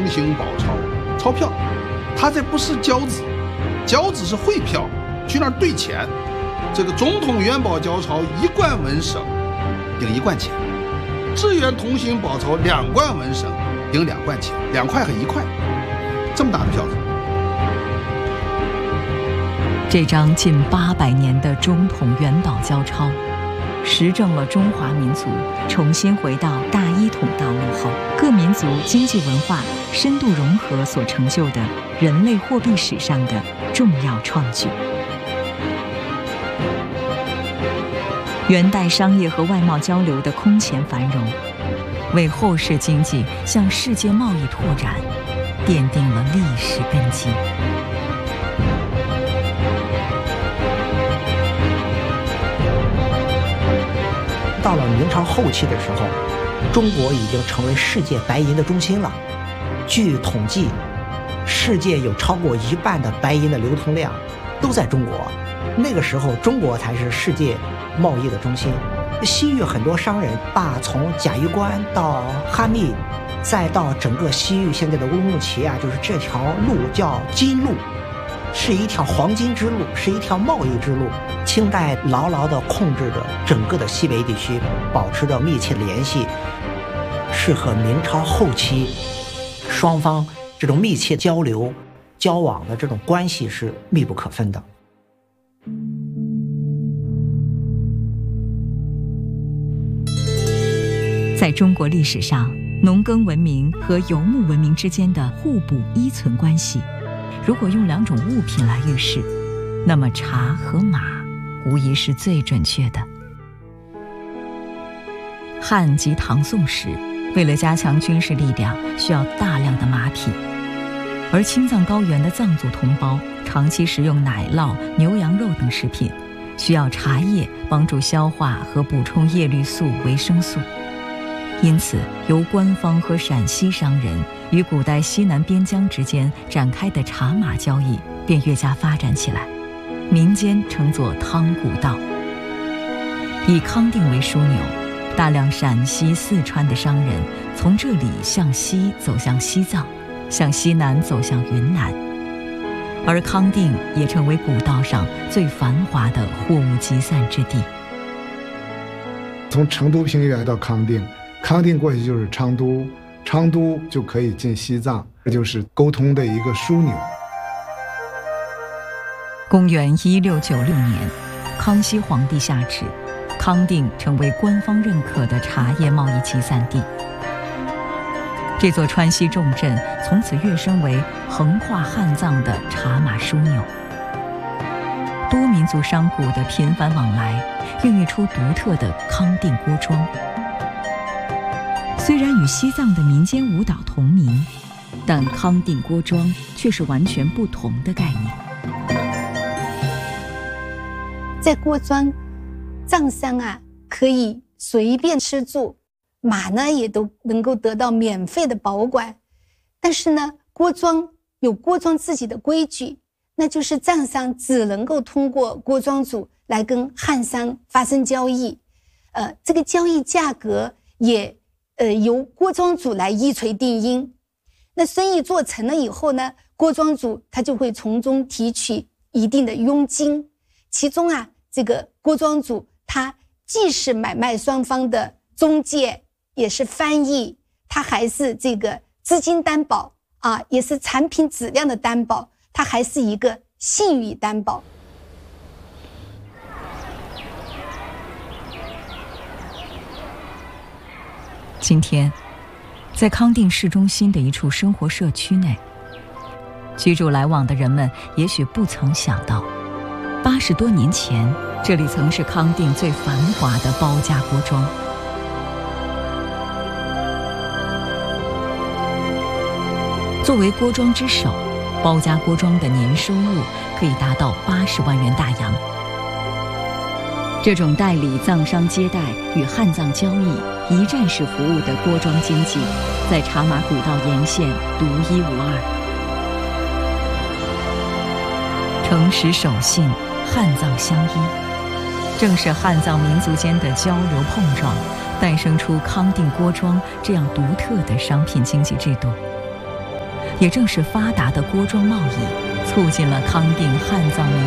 行宝钞，钞票，它这不是交子，交子是汇票，去那儿兑钱。这个总统元宝交钞1贯文省，顶1贯钱；支援同行宝钞2贯文省，顶2贯钱，2块和1块，这么大的票子。 这张近800年的中统元宝交钞，实证了中华民族重新回到大一统大陆后，各民族经济文化深度融合所成就的人类货币史上的重要创举。元代商业和外贸交流的空前繁荣，为后世经济向世界贸易拓展奠定了历史根基。 到了明朝后期的时候，中国已经成为世界白银的中心了。据统计，世界有超过1半的白银的流通量都在中国。那个时候，中国才是世界贸易的中心。西域很多商人把从甲玉关到哈密，再到整个西域现在的乌鲁木齐啊，就是这条路叫金路，是一条黄金之路，是一条贸易之路。清代牢牢地控制着整个的西北地区，保持着密切的联系，是和明朝后期双方这种密切交流、交往的这种关系是密不可分的。 在中国历史上，农耕文明和游牧文明之间的互补依存关系，如果用2种物品来预示，那么茶和马无疑是最准确的。汉及唐宋时，为了加强军事力量，需要大量的马匹，而青藏高原的藏族同胞长期食用奶酪、牛羊肉等食品，需要茶叶帮助消化和补充叶绿素、维生素。因此，由官方和陕西商人与古代西南边疆之间展开的茶马交易便越加发展起来，民间称作汤古道。以康定为枢纽，大量陕西、四川的商人从这里向西走向西藏，向西南走向云南，而康定也成为古道上最繁华的货物集散之地。 从成都平原到康定，康定过去就是昌都，昌都就可以进西藏，这就是沟通的一个枢纽。 公元1696年，康熙皇帝下旨，康定成为官方认可的茶叶贸易集散地。这座川西重镇从此跃升为横跨汉藏的茶马枢纽。多民族商贾的频繁往来，孕育出独特的康定锅庄。虽然与西藏的民间舞蹈同名，但康定锅庄却是完全不同的概念。 在锅庄，藏商啊可以随便吃住，马呢也都能够得到免费的保管。但是呢，锅庄有锅庄自己的规矩，那就是藏商只能够通过锅庄主来跟汉商发生交易，这个交易价格也由锅庄主来一锤定音。那生意做成了以后呢，锅庄主他就会从中提取一定的佣金。其中啊，这个锅庄主他既是买卖双方的中介，也是翻译，他还是这个资金担保啊，也是产品质量的担保，他还是一个信誉担保。 今天，在康定市中心的一处生活社区内，居住来往的人们也许不曾想到，80多年前，这里曾是康定最繁华的包家锅庄。作为锅庄之首，包家锅庄的年收入可以达到80万元大洋。这种代理藏商接待与汉藏交易一站式服务的锅庄经济，在茶马古道沿线独一无二。诚实守信，汉藏相依，正是汉藏民族间的交流碰撞，诞生出康定锅庄这样独特的商品经济制度。 也正是发达的郭庄贸易，促进了康定汉藏民